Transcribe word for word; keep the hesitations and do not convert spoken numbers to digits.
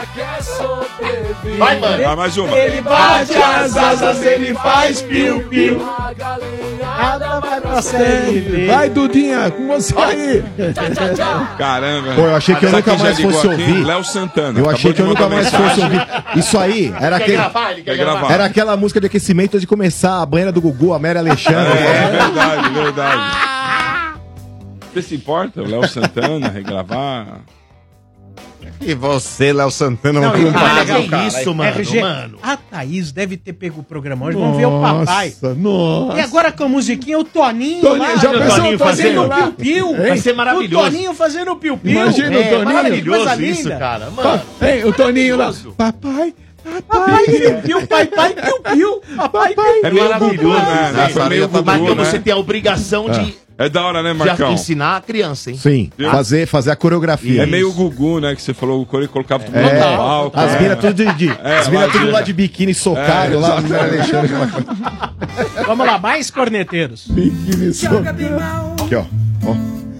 Vai, mano. Vai, mais uma. Ele bate as asas, ele faz piu-piu. Nada vai pra série. Vai, Dudinha, com você aí. Caramba. Pô, eu achei que eu Sabe nunca quem já mais ligou fosse aqui? ouvir. Léo Santana. Eu Acabou achei de que eu nunca mandar mais mensagem. fosse ouvir. Isso aí era Quer aquele. gravar? Ele quer Quer gravar. gravar. Era aquela música de aquecimento de começar a banheira do Gugu, a Mary Alexandre. É, verdade, verdade. Você se importa? O Léo Santana regravar? E você, Léo Santana, Não, não, e não mais legal, que cara, isso, mano, R G, mano. a Thaís deve ter pego o programa hoje. Vamos ver o papai. Nossa. E agora com a musiquinha, o Toninho, Toninho, lá, já o pensou Toninho o fazendo Toninho o lá? piu-piu. Vai ser maravilhoso. O Toninho fazendo o piu-piu. Imagina o É, Toninho. Maravilhoso coisa isso, linda. cara. Mano. Ei, o Toninho lá. Papai, Papai, piu-piu, pai, pai, piu-piu. Papai, piu-piu. É meio Gugu, né? Nossa, É meio tá Gugu, Mas né? você tem a obrigação de, É da hora, né, de Marcão? ensinar a criança, hein? Sim, fazer, fazer a coreografia. É meio Gugu, né? Que você falou, o Core colocava tudo É, no palco. as é. minas tudo de, de, É, as mina lá tudo de- lá de biquíni socado, É, lá exato. no Mary Alexandre. Vamos lá, mais corneteiros. Biquíni socado. Aqui, ó. ó.